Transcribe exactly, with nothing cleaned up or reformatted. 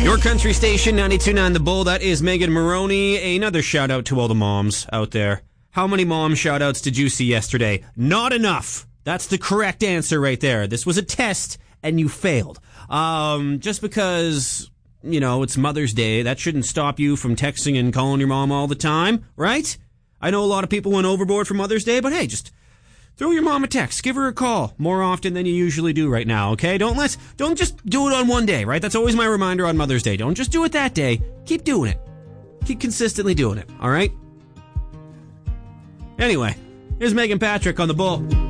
Your country station, ninety-two point nine The Bull. That is Megan Maroney. Another shout out to all the moms out there. How many mom shout outs did you see yesterday? Not enough. That's the correct answer right there. This was a test and you failed. Um, just because, you know, it's Mother's Day, that shouldn't stop you from texting and calling your mom all the time, right? I know a lot of people went overboard for Mother's Day, but hey, just throw your mom a text. Give her a call more often than you usually do right now, okay? Don't let's, don't just do it on one day, right? That's always my reminder on Mother's Day. Don't just do it that day. Keep doing it. Keep consistently doing it, all right? Anyway, here's Megan Patrick on The Bull.